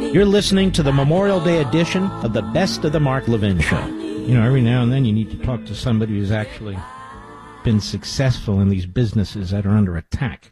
You're listening to the Memorial Day edition of the Best of the Mark Levin Show. You know, every now and then you need to talk to somebody who's actually been successful in these businesses that are under attack.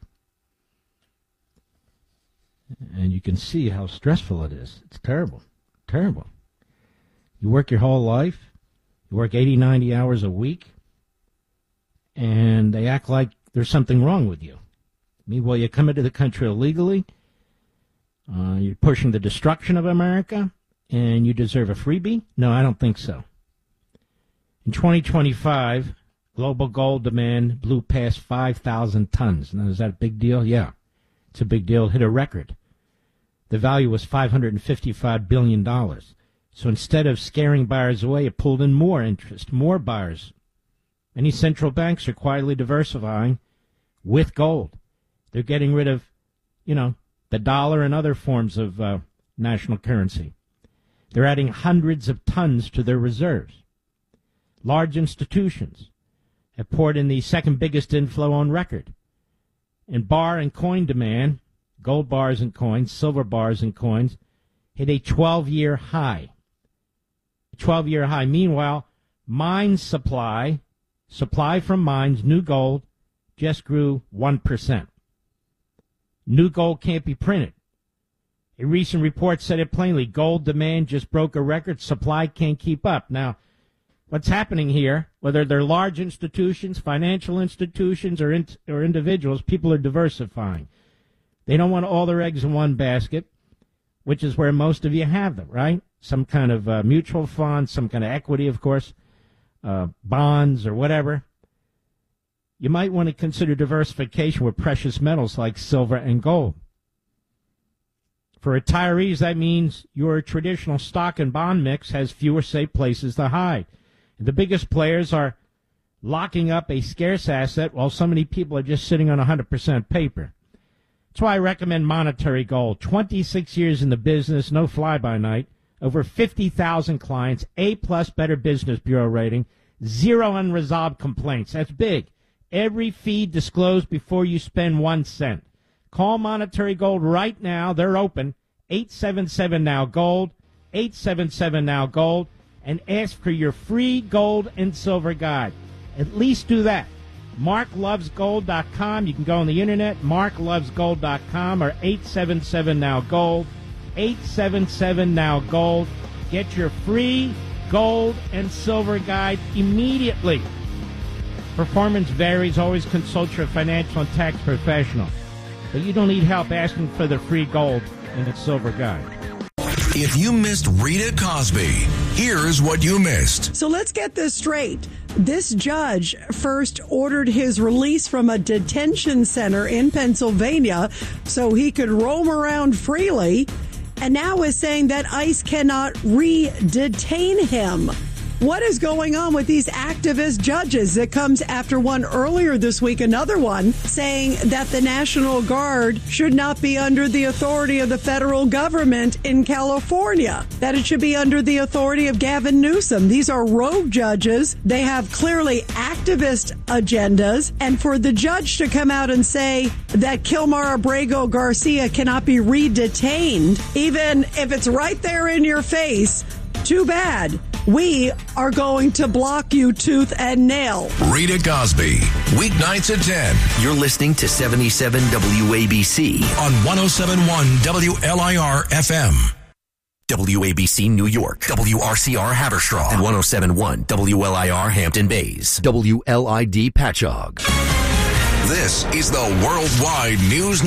And you can see how stressful it is. It's terrible. Terrible. You work your whole life. You work 80, 90 hours a week. And they act like there's something wrong with you. Meanwhile, you come into the country illegally. You're pushing the destruction of America, and you deserve a freebie? No, I don't think so. In 2025, global gold demand blew past 5,000 tons. Now, is that a big deal? Yeah, it's a big deal. It hit a record. The value was $555 billion. So instead of scaring buyers away, it pulled in more interest, more buyers. Many central banks are quietly diversifying with gold. They're getting rid of, the dollar and other forms of national currency. They're adding hundreds of tons to their reserves. Large institutions have poured in the second biggest inflow on record. And bar and coin demand, gold bars and coins, silver bars and coins, hit a 12-year high. A 12-year high. Meanwhile, mine supply from mines, new gold, just grew 1%. New gold can't be printed. A recent report said it plainly. Gold demand just broke a record. Supply can't keep up. Now, what's happening here, whether they're large institutions, financial institutions, or individuals, people are diversifying. They don't want all their eggs in one basket, which is where most of you have them, right? Some kind of mutual fund, some kind of equity, of course, bonds or whatever. You might want to consider diversification with precious metals like silver and gold. For retirees, that means your traditional stock and bond mix has fewer safe places to hide. The biggest players are locking up a scarce asset while so many people are just sitting on 100% paper. That's why I recommend Monetary Gold. 26 years in the business, no fly-by-night, over 50,000 clients, A-plus Better Business Bureau rating, 0 unresolved complaints. That's big. Every fee disclosed before you spend 1 cent. Call Monetary Gold right now. They're open. 877-NOW-GOLD, 877-NOW-GOLD, and ask for your free gold and silver guide. At least do that. MarkLovesGold.com. You can go on the internet, MarkLovesGold.com, or 877-NOW-GOLD, 877-NOW-GOLD. Get your free gold and silver guide immediately. Performance varies. Always consult your financial and tax professional. But you don't need help asking for the free gold and the silver guide. If you missed Rita Cosby, here's what you missed. So let's get this straight. This judge first ordered his release from a detention center in Pennsylvania so he could roam around freely, and now is saying that ICE cannot re-detain him. What is going on with these activist judges? It comes after one earlier this week, another one, saying that the National Guard should not be under the authority of the federal government in California, that it should be under the authority of Gavin Newsom. These are rogue judges. They have clearly activist agendas. And for the judge to come out and say that Kilmar Abrego Garcia cannot be re-detained, even if it's right there in your face, too bad. We are going to block you tooth and nail. Rita Cosby, weeknights at 10. You're listening to 77 WABC on 107.1 WLIR FM. WABC New York, WRCR Haverstraw, and 107.1 WLIR Hampton Bays, WLID Patchogue. This is the Worldwide News